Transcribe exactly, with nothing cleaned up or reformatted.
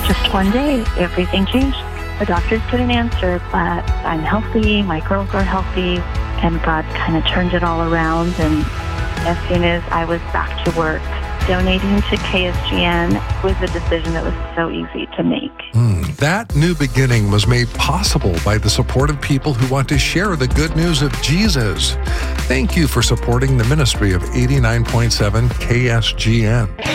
just one day, everything changed. The doctors couldn't answer, but I'm healthy, my girls are healthy, and God kind of turned it all around. And as soon as I was back to work, donating to K S G N was a decision that was so easy to make. Mm, that new beginning was made possible by the support of people who want to share the good news of Jesus. Thank you for supporting the ministry of eighty-nine point seven K S G N.